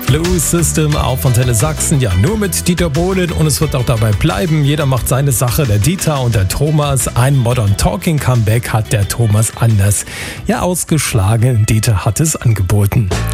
Blues System auf Antenne Sachsen. Ja, nur mit Dieter Bohlen und es wird auch dabei bleiben. Jeder macht seine Sache, der Dieter und der Thomas. Ein Modern Talking Comeback hat der Thomas anders ausgeschlagen. Dieter hat es angeboten.